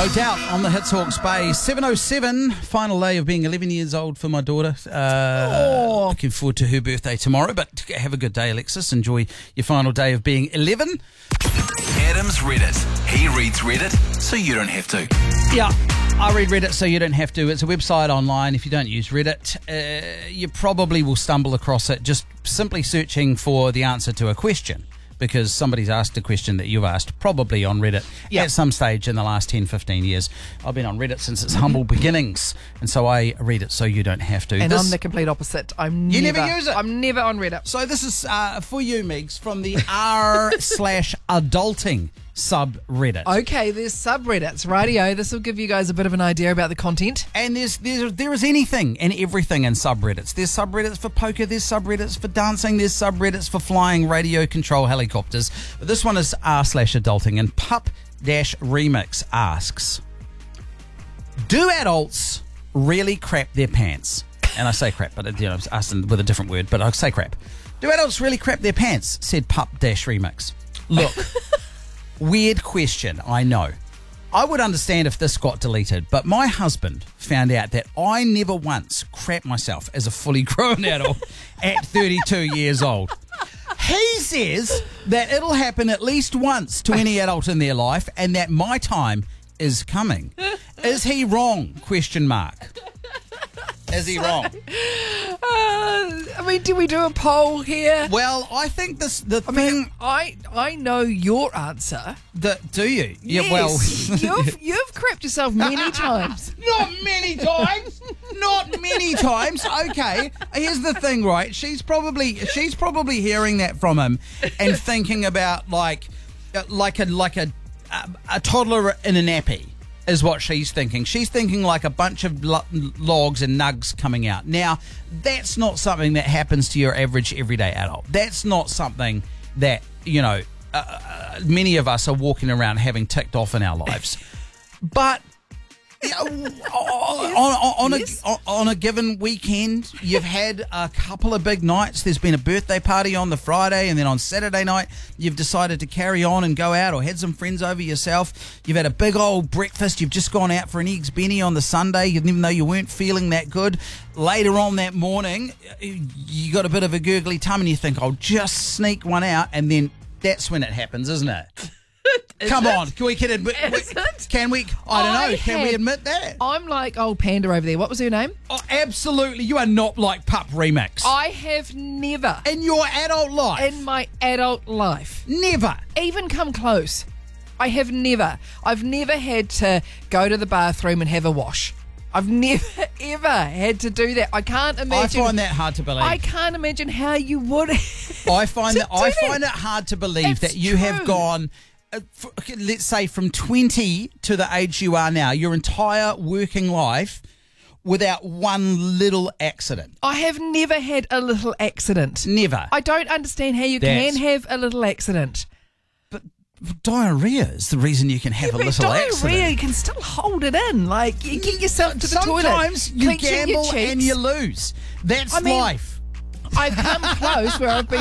No doubt on the Hits Hawke's Bay. 7:07, final day of being 11 years old for my daughter. Looking forward to her birthday tomorrow, but have a good day, Alexis. Enjoy your final day of being 11. Adam's Reddit. He reads Reddit, so you don't have to. Yeah, I read Reddit so you don't have to. It's a website online. If you don't use Reddit, you probably will stumble across it just simply searching for the answer to a question, because somebody's asked a question that you've asked, probably on Reddit at some stage in the last 10, 15 years. I've been on Reddit since its humble beginnings, and so I read it so you don't have to. And I'm the complete opposite. You never use it? I'm never on Reddit. So this is for you, Megs, from the r/adulting subreddit. Okay, there's subreddits. Rightio, this will give you guys a bit of an idea about the content. And there is anything and everything in subreddits. There's subreddits for poker, there's subreddits for dancing, there's subreddits for flying radio control helicopters. But this one is r/adulting, and Pup-Remix asks, do adults really crap their pants? And I say crap, but I was asking with a different word, but I say crap. Do adults really crap their pants? Said Pup-Remix. Look, weird question, I know. I would understand if this got deleted, but my husband found out that I never once crapped myself as a fully grown adult at 32 years old. He says that it'll happen at least once to any adult in their life, and that my time is coming. Is he wrong? Question mark. Is he wrong? Do we do a poll here? Well, I think I know your answer. Do you? Yes. Yeah, well, you've crapped yourself many times. Not many times. Not many times. Okay. Here's the thing, right? She's probably hearing that from him and thinking about like a toddler in a nappy. Is what she's thinking. She's thinking like a bunch of logs and nugs coming out. Now, that's not something that happens to your average everyday adult. That's not something that, many of us are walking around having ticked off in our lives. But on a given weekend, you've had a couple of big nights. There's been a birthday party on the Friday, and then on Saturday night you've decided to carry on and go out, or had some friends over yourself. You've had a big old breakfast. You've just gone out for an eggs benny on the Sunday, even though you weren't feeling that good. Later on that morning, you got a bit of a gurgly tum and you think, I'll just sneak one out, and then that's when it happens, isn't it? Come on, can we admit? Can we? I don't know. Can we admit that? I'm like old Panda over there. What was her name? Oh, absolutely. You are not like Pup-Remix. I have never. In your adult life? In my adult life. Never. Even come close. I have never. I've never had to go to the bathroom and have a wash. I've never, ever had to do that. I can't imagine. I find that hard to believe. I can't imagine how you would. I find it hard to believe that you have gone, let's say, from 20 to the age you are now, your entire working life, without one little accident. I have never had a little accident. Never. I don't understand how you can have a little accident. But diarrhea is the reason you can have a little accident. Diarrhea, you can still hold it in. Like, you get yourself to the toilet. Sometimes you gamble and you lose. That's life. I've come close where I've been